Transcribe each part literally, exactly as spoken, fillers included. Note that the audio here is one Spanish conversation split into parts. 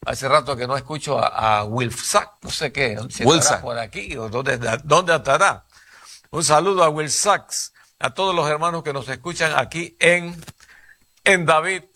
Hace rato que no escucho a, a Wilsac, no sé qué, si estará Wilson. por aquí o dónde, dónde estará. Un saludo a Wilsac, a todos los hermanos que nos escuchan aquí en, en David,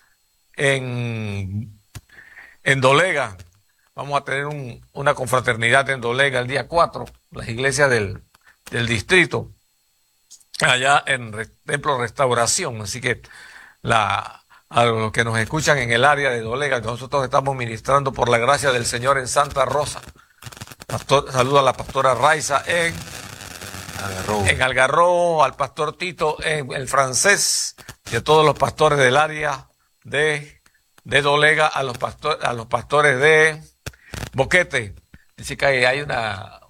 en, en Dolega. Vamos a tener un, una confraternidad en Dolega el día cuatro, las iglesias del, del distrito, allá en Re, Templo Restauración. Así que la, a los que nos escuchan en el área de Dolega, nosotros estamos ministrando por la gracia del Señor en Santa Rosa. Pastor, saludo a la pastora Raiza en Algarrobo. en Algarrobo, al pastor Tito en el Francés y a todos los pastores del área de, de Dolega, a los, pastor, a los pastores de Boquete. Dice que hay una,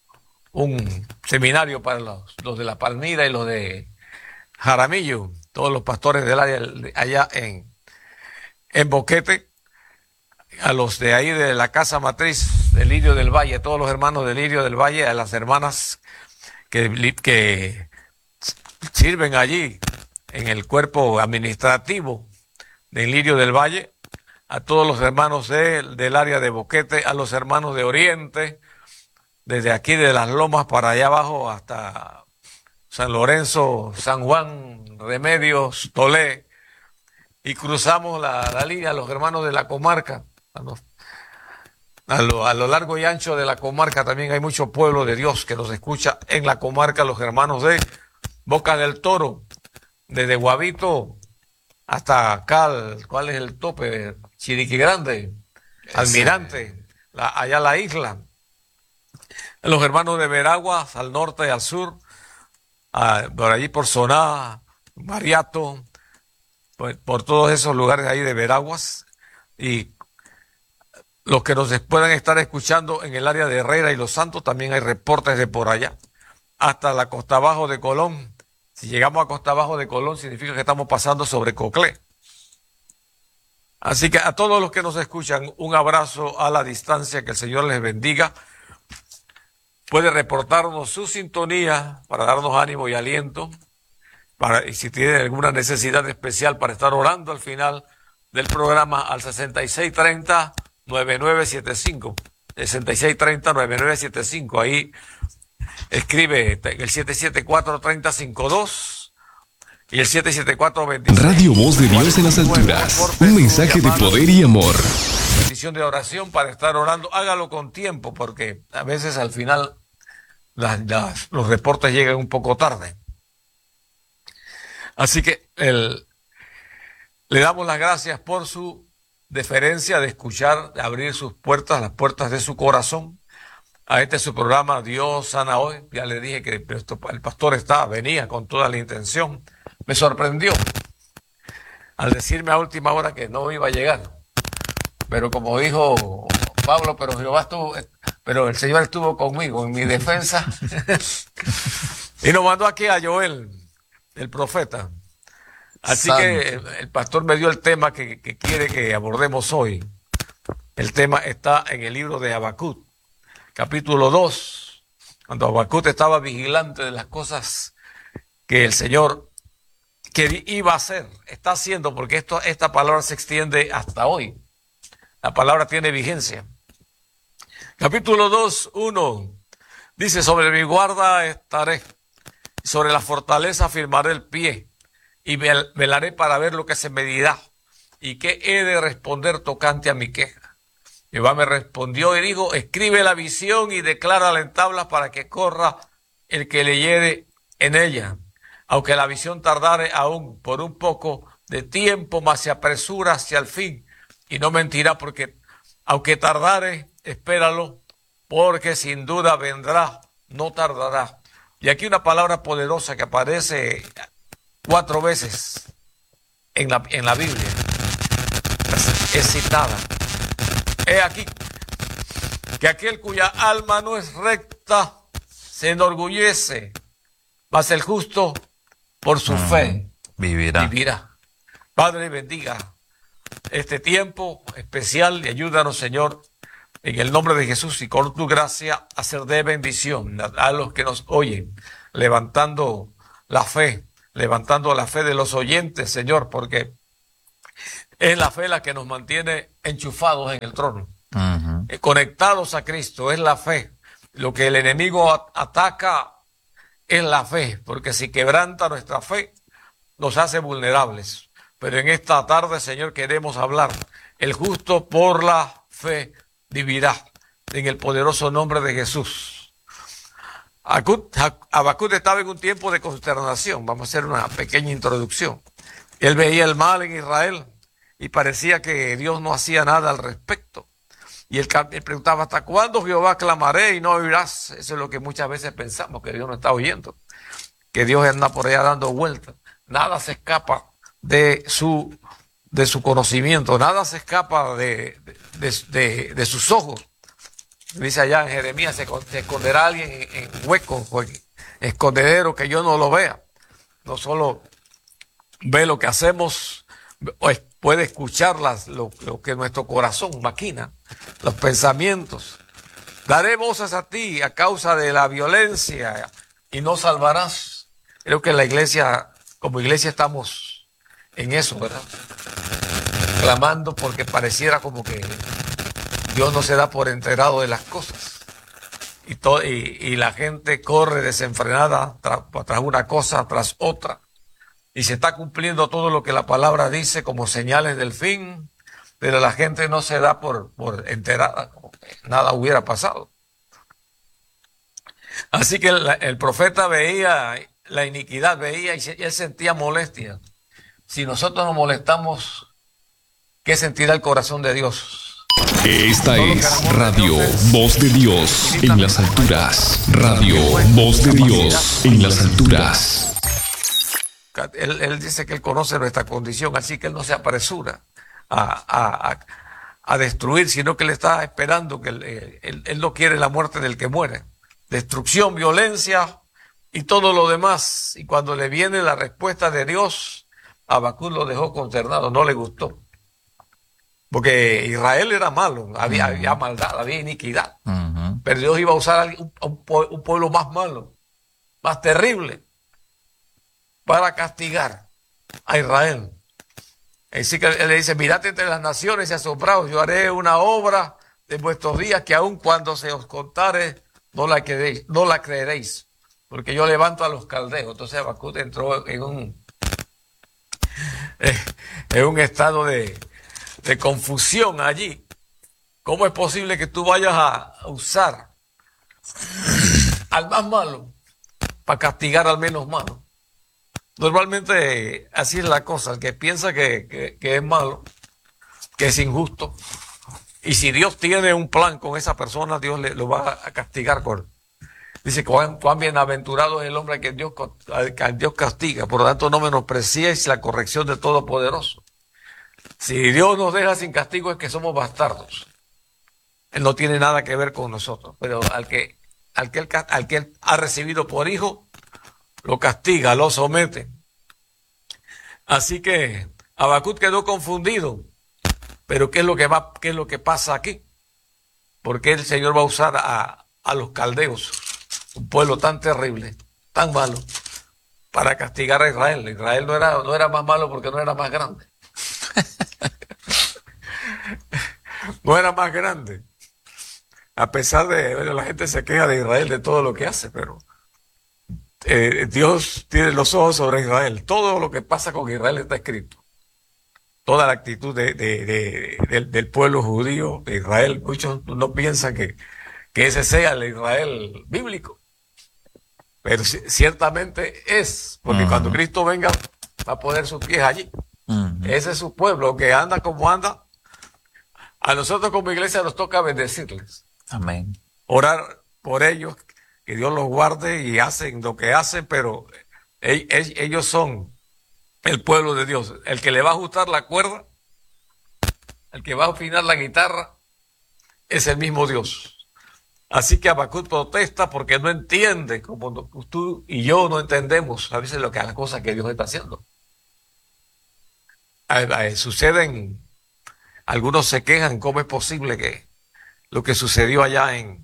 un seminario para los, los de La Palmira y los de Jaramillo, todos los pastores del área allá en, en Boquete, a los de ahí de la casa matriz de Lirio del Valle, a todos los hermanos de Lirio del Valle, a las hermanas que, que sirven allí en el cuerpo administrativo de Lirio del Valle, a todos los hermanos de, del área de Boquete, a los hermanos de Oriente, desde aquí de las Lomas para allá abajo hasta San Lorenzo, San Juan, Remedios, Tolé, y cruzamos la, la línea a los hermanos de la comarca. A, los, a, lo, a lo largo y ancho de la comarca también hay mucho pueblo de Dios que nos escucha en la comarca, los hermanos de Boca del Toro, desde Guavito hasta acá, ¿cuál es el tope? Chiriquí Grande, Almirante, la, allá la isla. Los hermanos de Veraguas, al norte y al sur, a, por allí por Soná, Mariato, por, por todos esos lugares ahí de Veraguas, y los que nos puedan estar escuchando en el área de Herrera y Los Santos, también hay reportes de por allá, hasta la costa abajo de Colón. Si llegamos a costa abajo de Colón, significa que estamos pasando sobre Coclé. Así que a todos los que nos escuchan, un abrazo a la distancia, que el Señor les bendiga. Puede reportarnos su sintonía para darnos ánimo y aliento, para, y si tiene alguna necesidad especial para estar orando al final del programa, al sesenta y seis treinta, noventa y nueve setenta y cinco, sesenta y seis treinta, noventa y nueve setenta y cinco, ahí escribe el siete siete cuatro, treinta cincuenta y dos y el siete siete cuatro, veintiséis. Radio Voz de Dios en las alturas, un mensaje de poder y amor. Petición de oración para estar orando, hágalo con tiempo, porque a veces al final las, las, los reportes llegan un poco tarde. Así que el, le damos las gracias por su deferencia de escuchar, de abrir sus puertas, las puertas de su corazón a este su programa Dios sana hoy. Ya le dije que el pastor estaba, venía con toda la intención. Me sorprendió al decirme a última hora que no iba a llegar. Pero como dijo Pablo, pero Jehová estuvo, pero el Señor estuvo conmigo en mi defensa. Y nos mandó aquí a Joel, el profeta. Así Santo. Que el, el pastor me dio el tema que, que quiere que abordemos hoy. El tema está en el libro de Habacuc, capítulo dos, cuando Habacuc estaba vigilante de las cosas que el Señor que iba a hacer, está haciendo, porque esto, esta palabra se extiende hasta hoy. La palabra tiene vigencia. Capítulo dos, uno, dice: sobre mi guarda estaré, sobre la fortaleza firmaré el pie, y velaré para ver lo que se me dirá, y qué he de responder tocante a mi queja. Jehová me respondió y dijo: escribe la visión y declárala en tablas para que corra el que leyere en ella. Aunque la visión tardare aún por un poco de tiempo, mas se apresura hacia el fin, y no mentirá, porque aunque tardare, espéralo, porque sin duda vendrá, no tardará. Y aquí una palabra poderosa que aparece cuatro veces en la, en la Biblia, es citada. He aquí que aquel cuya alma no es recta se enorgullece, mas el justo por su mm, fe vivirá. vivirá. Padre, bendiga este tiempo especial y ayúdanos, Señor, en el nombre de Jesús, y con tu gracia a ser de bendición a, a los que nos oyen, levantando la fe, levantando la fe de los oyentes, Señor, porque Es la fe la que nos mantiene enchufados en el trono, Ujú. eh, conectados a Cristo. Es la fe. Lo que el enemigo a- ataca es la fe, porque si quebranta nuestra fe, nos hace vulnerables. Pero en esta tarde, Señor, queremos hablar. El justo por la fe vivirá, en el poderoso nombre de Jesús. Habacuc Habacuc estaba en un tiempo de consternación. Vamos a hacer una pequeña introducción. Él veía el mal en Israel y parecía que Dios no hacía nada al respecto. Y él, él preguntaba, ¿hasta cuándo, Jehová, clamaré y no oirás? Eso es lo que muchas veces pensamos, que Dios no está oyendo, que Dios anda por allá dando vueltas. Nada se escapa de su, de su conocimiento, nada se escapa de, de, de, de sus ojos. Dice allá en Jeremías, se, se esconderá alguien en, en huecos o en escondedero que yo no lo vea. No solo ve lo que hacemos, pues puede escuchar las, lo, lo que nuestro corazón maquina, los pensamientos. Daré voces a ti a causa de la violencia y no salvarás. Creo que la iglesia, como iglesia estamos en eso, ¿verdad? Clamando porque pareciera como que Dios no se da por enterado de las cosas. Y, to, y, y la gente corre desenfrenada tras, tras una cosa, tras otra. Y se está cumpliendo todo lo que la palabra dice como señales del fin, pero la gente no se da por, por enterada, como que nada hubiera pasado. Así que el, el profeta veía la iniquidad, veía y, se, y él sentía molestia. Si nosotros nos molestamos, ¿qué sentirá el corazón de Dios? Esta es Radio Voz de Dios en las alturas. Radio Voz de Dios en las alturas. Él, él dice que él conoce nuestra condición, así que él no se apresura a, a, a, a destruir, sino que él está esperando que él, él, él no quiere la muerte del que muere. Destrucción, violencia y todo lo demás. Y cuando le viene la respuesta de Dios, Habacuc lo dejó consternado, no le gustó. Porque Israel era malo, había, uh-huh. había maldad, había iniquidad. Uh-huh. Pero Dios iba a usar a un, un, un pueblo más malo, más terrible, para castigar a Israel. Así que él le dice, mirad entre las naciones y asombraos, yo haré una obra de vuestros días que aun cuando se os contare, no la creeréis, no la creeréis, porque yo levanto a los caldeos. Entonces Habacuc entró en un, eh, en un estado de, de confusión allí. ¿Cómo es posible que tú vayas a usar al más malo para castigar al menos malo? Normalmente así es la cosa, el que piensa que, que, que es malo, que es injusto, y si Dios tiene un plan con esa persona, Dios le, lo va a castigar con él. Dice, cuán, cuán bienaventurado es el hombre que Dios, que Dios castiga, por lo tanto no menospreciéis la corrección del Todopoderoso. Si Dios nos deja sin castigo es que somos bastardos. Él no tiene nada que ver con nosotros, pero al que, al que, él, al que él ha recibido por hijo, lo castiga, lo somete. Así que Habacuc quedó confundido. Pero ¿qué es lo que va, qué es lo que pasa aquí? ¿Por qué el Señor va a usar a, a los caldeos, un pueblo tan terrible, tan malo, para castigar a Israel? Israel no era, no era más malo porque no era más grande. No era más grande. A pesar de, bueno, la gente se queja de Israel de todo lo que hace, pero Eh, Dios tiene los ojos sobre Israel. Todo lo que pasa con Israel está escrito. Toda la actitud de, de, de, de, del pueblo judío de Israel. Muchos no piensan que, que ese sea el Israel bíblico. Pero ciertamente es. Porque uh-huh. cuando Cristo venga va a poner sus pies allí. Uh-huh. Ese es su pueblo que anda como anda. A nosotros como iglesia nos toca bendecirles. Amén. Orar por ellos. Que Dios los guarde y hacen lo que hacen, pero ellos son el pueblo de Dios. El que le va a ajustar la cuerda, el que va a afinar la guitarra, es el mismo Dios. Así que Habacuc protesta porque no entiende, como tú y yo no entendemos a veces lo que las cosas que Dios está haciendo. Suceden, algunos se quejan, ¿cómo es posible que lo que sucedió allá en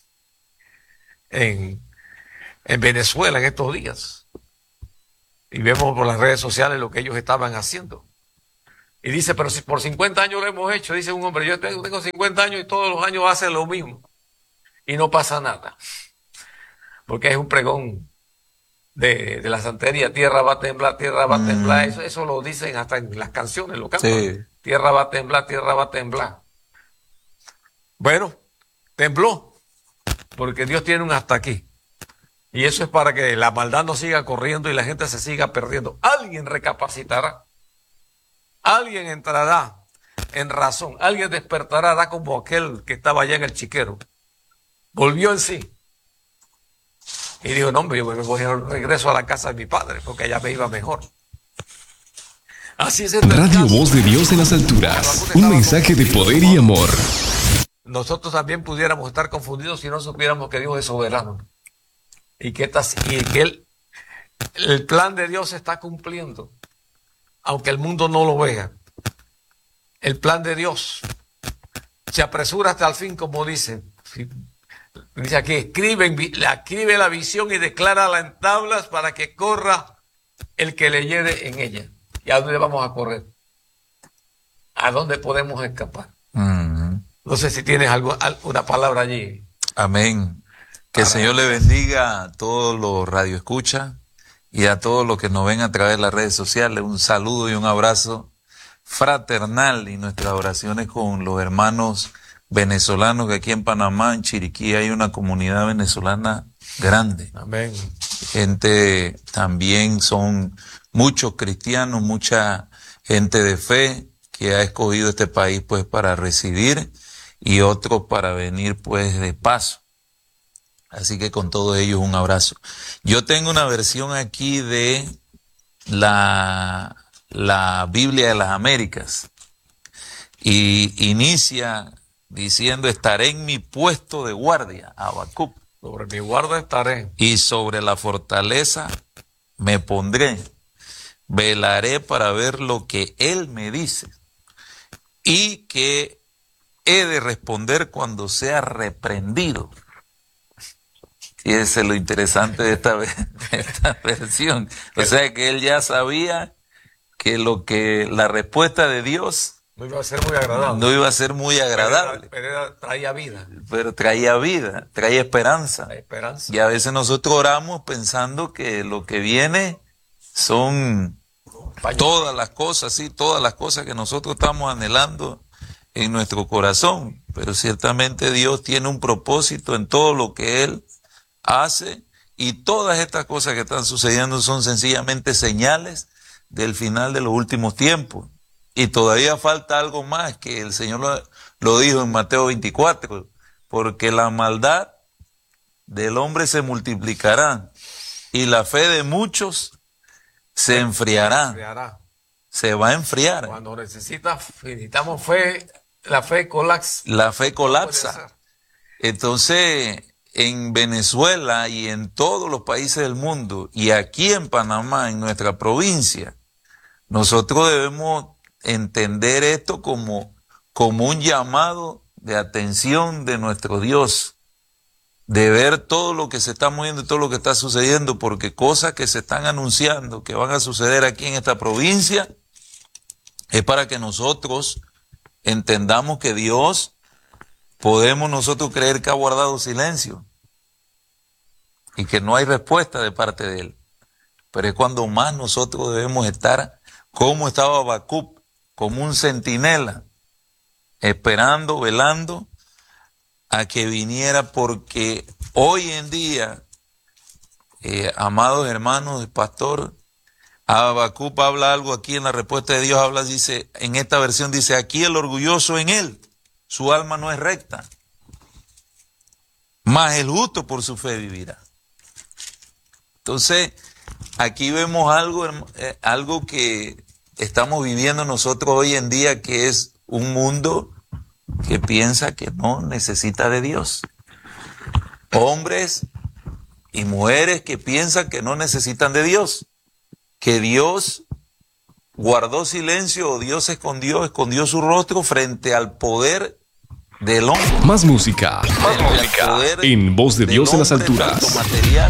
En, en Venezuela en estos días? Y vemos por las redes sociales lo que ellos estaban haciendo. Y dice, pero si por cincuenta años lo hemos hecho, dice un hombre, yo tengo, tengo cincuenta años y todos los años hace lo mismo. Y no pasa nada. Porque es un pregón de, de la santería, tierra va a temblar, tierra va a temblar. Mm. Eso, eso lo dicen hasta en las canciones, lo cantan. Sí. Tierra va a temblar, tierra va a temblar. Bueno, tembló, porque Dios tiene un hasta aquí. Y eso es para que la maldad no siga corriendo y la gente se siga perdiendo. Alguien recapacitará. Alguien entrará en razón. Alguien despertará, hará como aquel que estaba allá en el chiquero. Volvió en sí. Y dijo, no, hombre, yo me voy a regreso a la casa de mi padre, porque allá me iba mejor. Así es el Radio caso. Voz de Dios en las alturas. Un mensaje de poder y amor. Nosotros también pudiéramos estar confundidos si no supiéramos que Dios es soberano. Y que, está, y que él, el plan de Dios se está cumpliendo. Aunque el mundo no lo vea. El plan de Dios se apresura hasta el fin, como dice. Dice aquí, escribe, escribe la visión y declárala en tablas para que corra el que leyere en ella. ¿Y a dónde vamos a correr? ¿A dónde podemos escapar? Mm. No sé si tienes algo, alguna palabra allí. Amén. Que el Señor le bendiga a todos los radioescuchas y a todos los que nos ven a través de las redes sociales. Un saludo y un abrazo fraternal y nuestras oraciones con los hermanos venezolanos, que aquí en Panamá, en Chiriquí, hay una comunidad venezolana grande. Amén. Gente también, son muchos cristianos, mucha gente de fe que ha escogido este país pues para residir y otros para venir pues de paso. Así que con todos ellos un abrazo. Yo tengo una versión aquí de la, la Biblia de las Américas y inicia diciendo, estaré en mi puesto de guardia, Habacuc. Sobre mi guarda estaré. Y sobre la fortaleza me pondré. Velaré para ver lo que él me dice. Y que he de responder cuando sea reprendido. Y ese es lo interesante de esta, de esta versión. O sea que él ya sabía que lo que la respuesta de Dios no iba a ser muy agradable. No iba a ser muy agradable. Pero, era, pero traía vida. Pero traía vida, traía esperanza. La esperanza. Y a veces nosotros oramos pensando que lo que viene son Paño. todas las cosas, sí, todas las cosas que nosotros estamos anhelando en nuestro corazón. Pero ciertamente Dios tiene un propósito en todo lo que Él hace, y todas estas cosas que están sucediendo son sencillamente señales del final de los últimos tiempos. Y todavía falta algo más, que el Señor lo, lo dijo en Mateo veinticuatro, porque la maldad del hombre se multiplicará y la fe de muchos se enfriará. enfriará. Se va a enfriar. Cuando necesita, necesitamos fe, la fe colapsa. La fe colapsa. Entonces, en Venezuela y en todos los países del mundo, y aquí en Panamá, en nuestra provincia, nosotros debemos entender esto como, como un llamado de atención de nuestro Dios, de ver todo lo que se está moviendo y todo lo que está sucediendo, porque cosas que se están anunciando que van a suceder aquí en esta provincia es para que nosotros entendamos que Dios, podemos nosotros creer que ha guardado silencio y que no hay respuesta de parte de Él, pero es cuando más nosotros debemos estar como estaba Habacuc, como un centinela, esperando, velando a que viniera, porque hoy en día, eh, amados hermanos del pastor, Habacuc habla algo aquí en la respuesta de Dios, habla, dice, en esta versión dice, aquí el orgulloso en él, su alma no es recta, mas el justo por su fe vivirá. Entonces, aquí vemos algo, eh, algo que estamos viviendo nosotros hoy en día, que es un mundo que piensa que no necesita de Dios. Hombres y mujeres que piensan que no necesitan de Dios, que Dios guardó silencio o Dios escondió, escondió su rostro frente al poder del hombre. Más música, más música en Voz de Dios en las alturas. Tanto material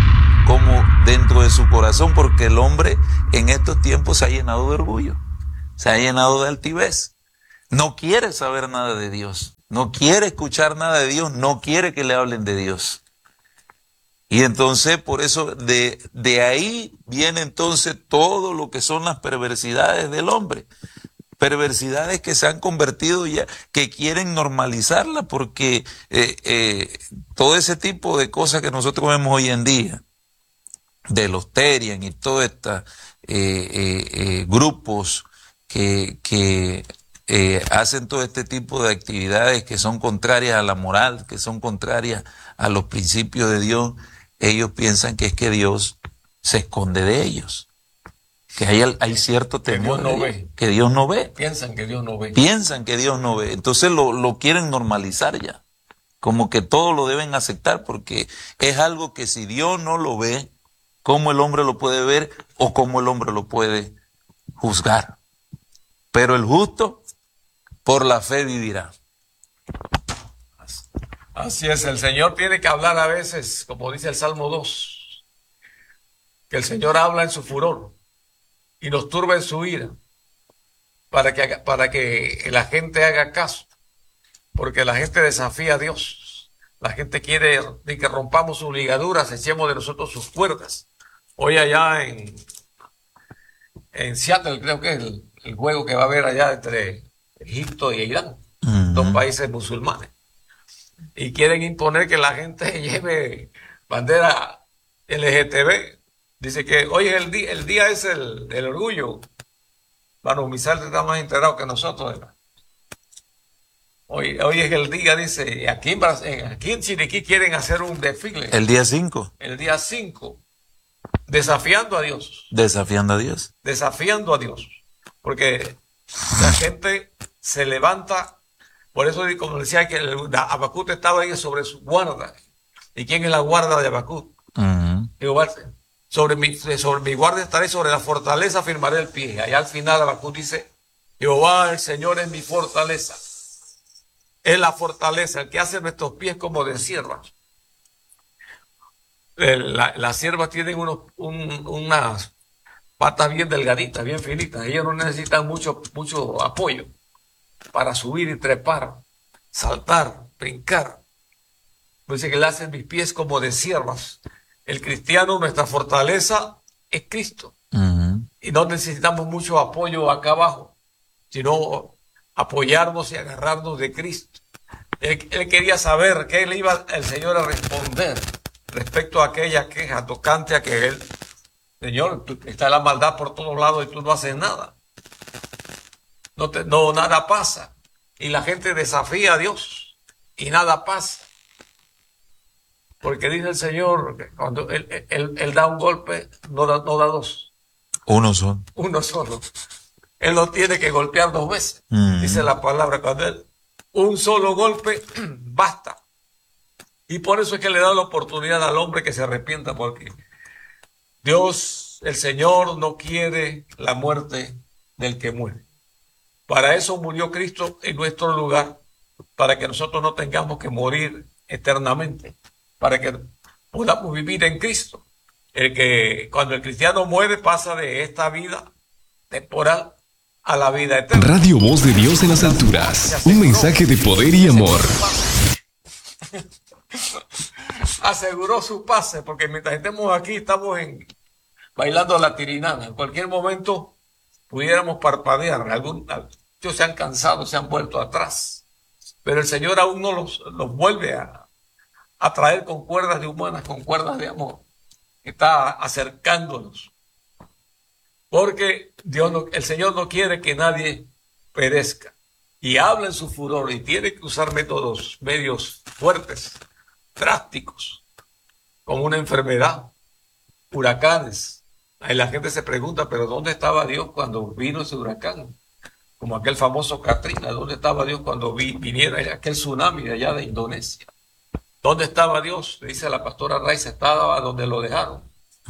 como dentro de su corazón, porque el hombre en estos tiempos se ha llenado de orgullo. se ha llenado de altivez. No quiere saber nada de Dios, no quiere escuchar nada de Dios, no quiere que le hablen de Dios. Y entonces, por eso, de, de ahí viene entonces todo lo que son las perversidades del hombre. Perversidades que se han convertido ya, que quieren normalizarla, porque eh, eh, todo ese tipo de cosas que nosotros vemos hoy en día, de los Terian y todos estos eh, eh, eh, grupos que, que eh, hacen todo este tipo de actividades que son contrarias a la moral, que son contrarias a los principios de Dios, ellos piensan que es que Dios se esconde de ellos. Que hay, hay cierto temor, que Dios no ve. Que Dios no ve. Piensan que Dios no ve. Piensan que Dios no ve. Entonces lo, lo quieren normalizar ya. Como que todo lo deben aceptar, porque es algo que si Dios no lo ve, ¿cómo el hombre lo puede ver o cómo el hombre lo puede juzgar? Pero el justo por la fe vivirá. Así es, el Señor tiene que hablar a veces, como dice el Salmo dos, que el Señor habla en su furor y nos turba en su ira, para que, haga, para que la gente haga caso, porque la gente desafía a Dios. La gente quiere que rompamos sus ligaduras, echemos de nosotros sus cuerdas. Hoy allá en, en Seattle, creo que es el, el juego que va a haber allá entre Egipto y Irán, uh-huh. dos países musulmanes. Y quieren imponer que la gente lleve bandera L G T B. Dice que hoy es el día, el día es el, el orgullo. Bueno, Misal está más enterado que nosotros, ¿verdad? Hoy, hoy es el día, dice, aquí en, aquí en Chiriquí quieren hacer un desfile. El día cinco. El día cinco. Desafiando a Dios. Desafiando a Dios. Desafiando a Dios. Porque la gente se levanta. Por eso, como decía, que Habacuc estaba ahí sobre su guarda. ¿Y quién es la guarda de Habacuc? Uh-huh. Digo, sobre mi, sobre mi guarda estaré, sobre la fortaleza firmaré el pie. Allá al final Habacuc dice, Jehová, el Señor es mi fortaleza. Es la fortaleza, el que hace nuestros pies como de siervas. La, las siervas tienen unos, un, unas patas bien delgaditas, bien finitas. Ellas no necesitan mucho, mucho apoyo para subir y trepar, saltar, brincar. Dice que le hacen mis pies como de siervas. El cristiano, nuestra fortaleza es Cristo. Uh-huh. Y no necesitamos mucho apoyo acá abajo, sino apoyarnos y agarrarnos de Cristo. Él, él quería saber qué le iba el Señor a responder respecto a aquella queja tocante a que él, Señor, tú, está la maldad por todos lados y tú no haces nada. No, te, no, nada pasa. Y la gente desafía a Dios y nada pasa. Porque dice el Señor que cuando él, él, él da un golpe, no da, no da dos. Uno solo. Uno solo. Él no tiene que golpear dos veces. Mm. Dice la palabra, cuando él, un solo golpe, basta. Y por eso es que le da la oportunidad al hombre que se arrepienta, porque Dios, el Señor, no quiere la muerte del que muere. Para eso murió Cristo en nuestro lugar, para que nosotros no tengamos que morir eternamente, para que podamos vivir en Cristo. El que cuando el cristiano muere pasa de esta vida temporal a la vida eterna. Radio Voz de Dios en las alturas, un mensaje de poder y amor. Aseguró su pase, porque mientras estemos aquí estamos en, bailando la tirinana. En cualquier momento pudiéramos parpadear. Algunos se han cansado, se han vuelto atrás. Pero el Señor aún no los, los vuelve a, a traer con cuerdas de humanas, con cuerdas de amor. Está acercándonos. Porque Dios no, el Señor no quiere que nadie perezca. Y habla en su furor y tiene que usar métodos, medios fuertes, drásticos, como una enfermedad, huracanes. Ahí la gente se pregunta, pero ¿dónde estaba Dios cuando vino ese huracán? Como aquel famoso Katrina, ¿dónde estaba Dios cuando vi, viniera aquel tsunami de allá de Indonesia? ¿Dónde estaba Dios? Dice la pastora Raiza, estaba donde lo dejaron.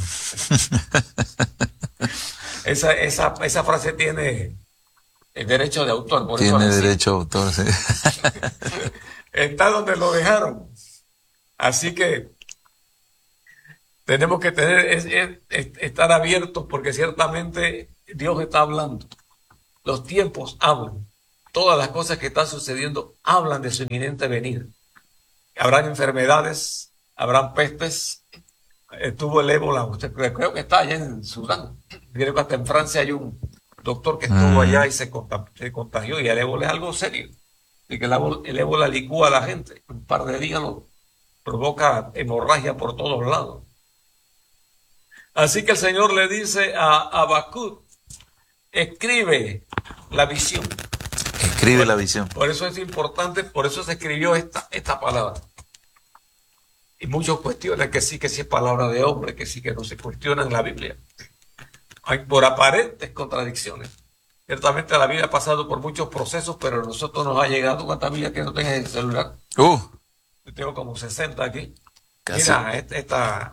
esa, esa, esa frase tiene el derecho de autor. Por tiene eso derecho de autor, sí. Está donde lo dejaron. Así que tenemos que tener, es, es, es, estar abiertos, porque ciertamente Dios está hablando. Los tiempos hablan. Todas las cosas que están sucediendo hablan de su inminente venida. Habrán enfermedades, habrán pestes. Estuvo el ébola, usted creo que está allá en Sudán. Creo que hasta en Francia hay un doctor que estuvo Mm. allá y se contagió, se contagió, y el ébola es algo serio. Y que el ébola, el ébola licúa a la gente. Un par de días lo provoca hemorragia por todos lados. Así que el Señor le dice a Habacuc, escribe la visión. Escribe la visión. Por eso es importante, por eso se escribió esta, esta palabra. Y muchos cuestionan que sí, que sí es palabra de hombre, que sí, que no se cuestionan la Biblia. Hay por aparentes contradicciones. Ciertamente la Biblia ha pasado por muchos procesos, pero a nosotros nos ha llegado. ¿Cuántas Biblias que no tengas en el celular? Uh, Yo tengo como sesenta aquí. Casi. Mira, esta, esta,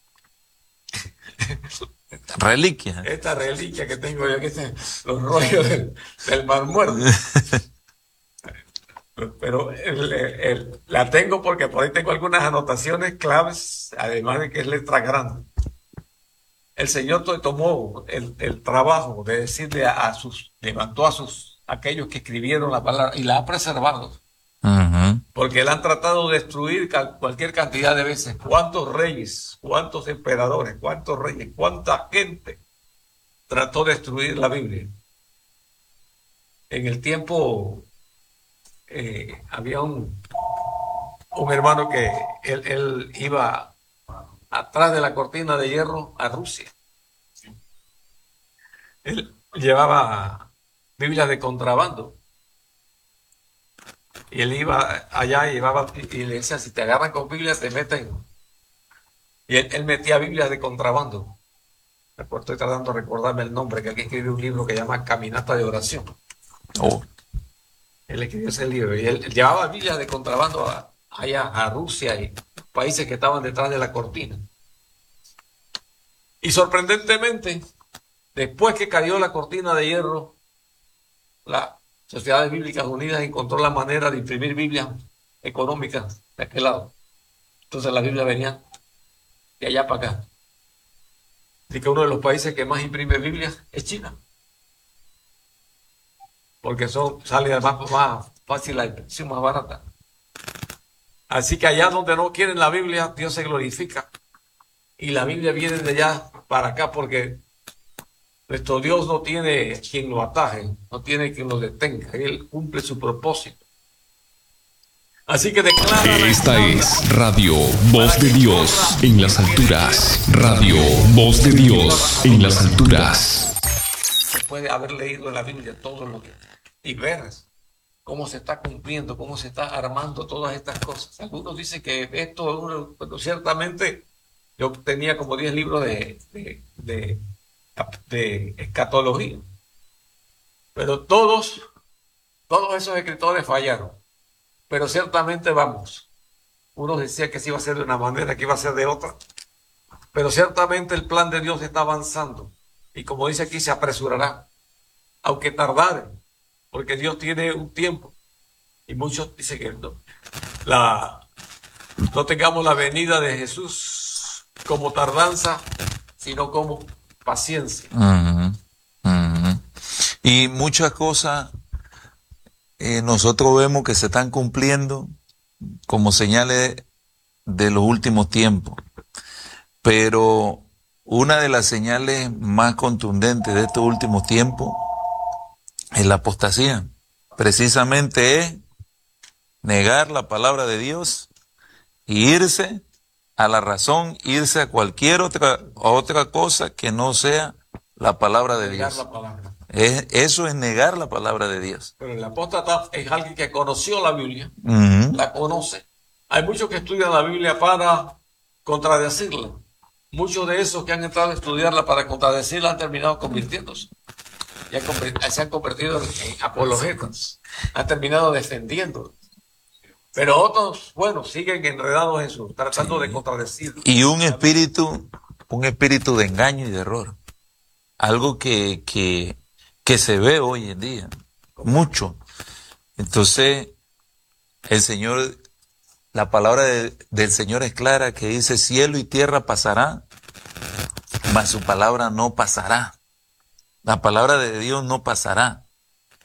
reliquia. esta reliquia que tengo yo, que es los rollos del, del Mar Muerto. Pero el, el, la tengo porque por ahí tengo algunas anotaciones claves, además de que es letra grande. El Señor tomó el, el trabajo de decirle a, a sus, levantó a sus, aquellos que escribieron la palabra y la ha preservado. Uh-huh. Porque la han tratado de destruir cualquier cantidad de veces. ¿Cuántos reyes, cuántos emperadores, cuántos reyes, cuánta gente trató de destruir la Biblia? En el tiempo eh, había un, un hermano que él, él iba atrás de la cortina de hierro a Rusia. Él llevaba Biblias de contrabando. Y él iba allá y, llevaba, y le decía, si te agarran con Biblias, te meten. Y él, él metía Biblias de contrabando. Después estoy tratando de recordarme el nombre, que aquí escribió un libro que se llama Caminata de Oración. Oh. Él escribió ese libro. Y él, él llevaba Biblias de contrabando a, allá a Rusia y países que estaban detrás de la cortina. Y sorprendentemente, después que cayó la cortina de hierro, la Sociedades Bíblicas Unidas encontró la manera de imprimir Biblias económicas de aquel lado. Entonces la Biblia venía de allá para acá. Así que uno de los países que más imprime Biblias es China. Porque son, sale más, más fácil la impresión, más barata. Así que allá donde no quieren la Biblia, Dios se glorifica. Y la Biblia viene de allá para acá porque nuestro Dios no tiene quien lo ataje, no tiene quien lo detenga. Él cumple su propósito. Así que declara. Esta es Radio Voz de Dios en las alturas. Radio Voz de Dios en las alturas. Después de haber leído en la Biblia todo lo que... y ver cómo se está cumpliendo, cómo se está armando todas estas cosas. Algunos dicen que esto, bueno, ciertamente, yo tenía como diez libros de... de, de de escatología, pero todos todos esos escritores fallaron, pero ciertamente vamos, uno decía que se iba a ser de una manera, que iba a ser de otra, pero ciertamente el plan de Dios está avanzando y como dice aquí, se apresurará, aunque tardare, porque Dios tiene un tiempo y muchos dicen que no, la, no tengamos la venida de Jesús como tardanza, sino como paciencia. Uh-huh. Uh-huh. Y muchas cosas eh, nosotros vemos que se están cumpliendo como señales de los últimos tiempos. Pero una de las señales más contundentes de estos últimos tiempos es la apostasía. Precisamente es negar la palabra de Dios y irse a la razón, irse a cualquier otra, a otra cosa que no sea la palabra de Negar Dios. la palabra. Es, eso es negar la palabra de Dios. Pero el apóstata es alguien que conoció la Biblia, Uh-huh. la conoce. Hay muchos que estudian la Biblia para contradecirla. Muchos de esos que han entrado a estudiarla para contradecirla han terminado convirtiéndose. Y han conver- se han convertido en apologetas. Han terminado defendiendo. Pero otros, bueno, siguen enredados en su, tratando Sí. de contradecir. Y un espíritu, un espíritu de engaño y de error. Algo que, que, que se ve hoy en día. Mucho. Entonces, el Señor, la palabra de- del Señor es clara que dice, cielo y tierra pasará, mas su palabra no pasará. La palabra de Dios no pasará.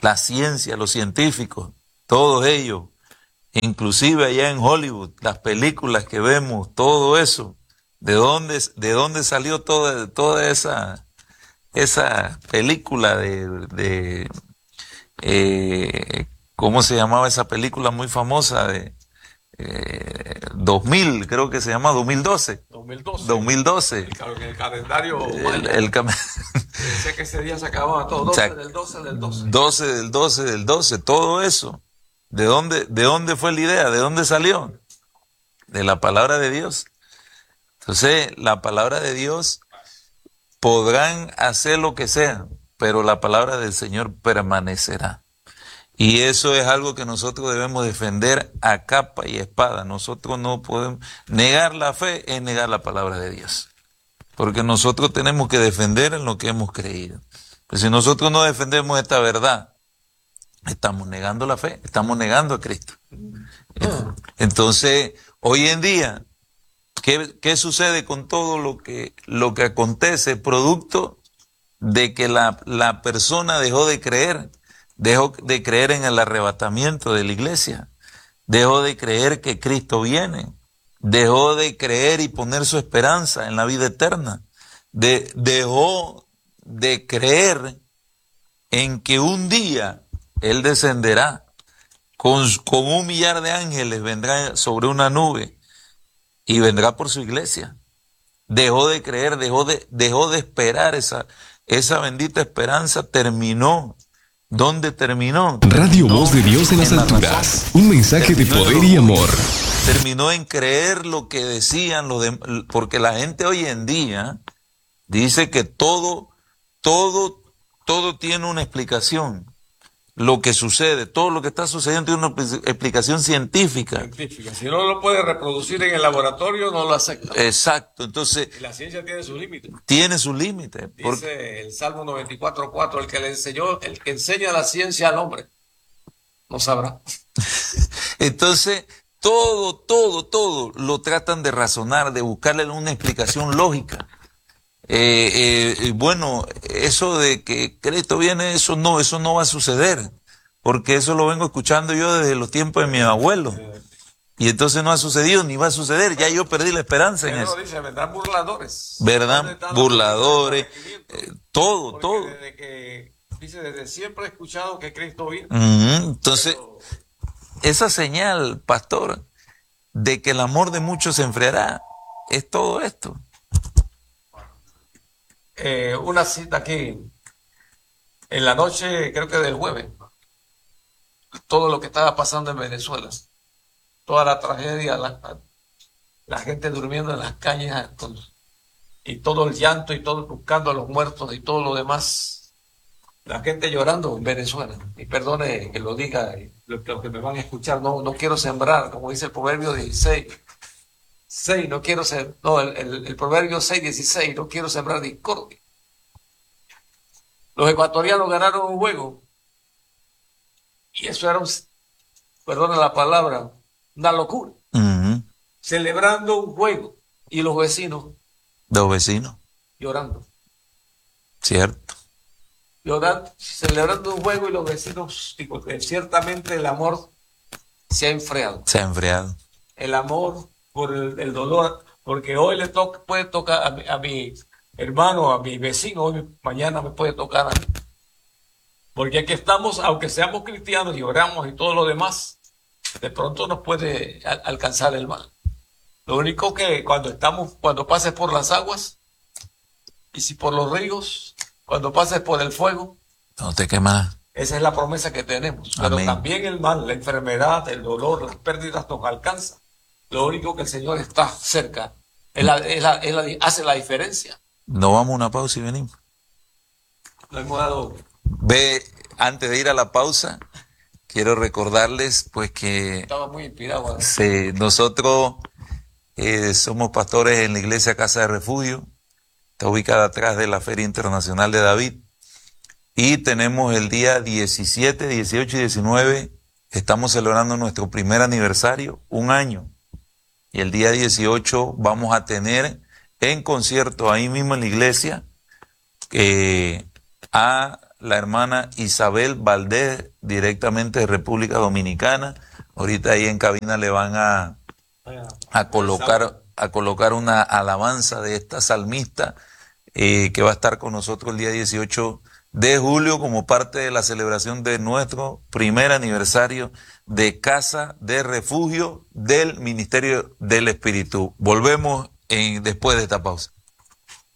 la ciencia, los científicos, todos ellos, inclusive allá en Hollywood, las películas que vemos, todo eso, ¿de dónde, de dónde salió toda, toda esa, esa película de, de eh, ¿cómo se llamaba esa película muy famosa de eh, dos mil, creo que se llama dos mil doce? dos mil doce. dos mil doce. El, el calendario El, el cam- decía que ese día se acababa todo, doce del doce del doce. doce del doce del doce, todo eso. ¿De dónde, de dónde fue la idea? ¿De dónde salió? De la palabra de Dios. Entonces, la palabra de Dios podrán hacer lo que sea, pero la palabra del Señor permanecerá. Y eso es algo que nosotros debemos defender a capa y espada. Nosotros no podemos negar la fe, es negar la palabra de Dios. Porque nosotros tenemos que defender en lo que hemos creído. Pues si nosotros no defendemos esta verdad, estamos negando la fe, estamos negando a Cristo. Entonces, hoy en día, ¿qué, qué sucede con todo lo que, lo que acontece? Producto de que la, la persona dejó de creer, dejó de creer en el arrebatamiento de la iglesia, dejó de creer que Cristo viene, dejó de creer y poner su esperanza en la vida eterna, de, dejó de creer en que un día Él descenderá con, con un millar de ángeles, vendrá sobre una nube y vendrá por su iglesia. Dejó de creer, dejó de, dejó de esperar esa, esa bendita esperanza, terminó. ¿Dónde terminó? Radio Terminó Voz de Dios en las la alturas. razón. Un mensaje de Terminó en poder el y amor. Terminó en creer lo que decían los demás, porque la gente hoy en día dice que todo, todo, todo tiene una explicación. Lo que sucede, todo lo que está sucediendo tiene una explicación científica. Científica. Si no lo puede reproducir en el laboratorio, no lo acepta. Exacto, entonces Y la ciencia tiene sus límites. tiene su límite. porque- Dice el Salmo noventa y cuatro cuatro, el que le enseñó, el que enseña la ciencia al hombre, no sabrá. Entonces, todo, todo, todo lo tratan de razonar, de buscarle una explicación lógica. Eh, eh, bueno, eso de que Cristo viene, eso no, eso no va a suceder, porque eso lo vengo escuchando yo desde los tiempos de mi abuelo. Y entonces no ha sucedido ni va a suceder, ya yo perdí la esperanza en Pedro eso. dice, vendrán burladores. ¿Verdad? ¿Dónde están los Burladores, arrepentimientos? eh, todo, Porque todo. Desde que, dice, desde siempre he escuchado que Cristo viene. Ujú. Entonces, Pero esa señal, pastor, de que el amor de muchos se enfriará, es todo esto. eh, una cita aquí, en la noche, creo que del jueves, todo lo que estaba pasando en Venezuela, toda la tragedia, la, la gente durmiendo en las calles con- y todo el llanto y todo buscando a los muertos y todo lo demás, la gente llorando en Venezuela. Y perdone que lo diga, y lo, lo que me van a escuchar, no, no quiero sembrar, como dice el proverbio dieciséis, seis, no quiero ser, no, el, el, el proverbio seis dieciséis, no quiero sembrar discordia. Los ecuatorianos ganaron un juego y eso era un, perdona la palabra, una locura. Ujú. Celebrando un juego y los vecinos Los vecinos, llorando, cierto. llorando, celebrando un juego y los vecinos, digo, que ciertamente el amor se ha enfriado. Se ha enfriado. El amor por el, el dolor, porque hoy le toca, puede tocar a mi, a mi hermano, a mi vecino, hoy, mañana me puede tocar a mí. Porque aquí estamos, aunque seamos cristianos y oramos y todo lo demás, de pronto nos puede al- alcanzar el mal. Lo único que cuando estamos, cuando pases por las aguas, y si por los ríos, cuando pases por el fuego, No te quemas. esa es la promesa que tenemos. Pero Amén. también el mal, la enfermedad, el dolor, las pérdidas nos alcanzan. Lo único que el Señor está cerca. Él, la- él la- él la- hace la diferencia. No vamos a una pausa y venimos. Lo hemos dado. Ve, antes de ir a la pausa, quiero recordarles pues que Estaba muy inspirado. ¿eh? se- nosotros eh, somos pastores en la iglesia Casa de Refugio, está ubicada atrás de la Feria Internacional de David, y tenemos el día diecisiete, dieciocho y diecinueve, estamos celebrando nuestro primer aniversario, un año, y el día dieciocho vamos a tener en concierto ahí mismo en la iglesia eh, a la hermana Isabel Valdés, directamente de República Dominicana. Ahorita ahí en cabina le van a, a colocar a colocar una alabanza de esta salmista eh, que va a estar con nosotros el día dieciocho de julio como parte de la celebración de nuestro primer aniversario de Casa de Refugio del Ministerio del Espíritu. Volvemos en, después de esta pausa.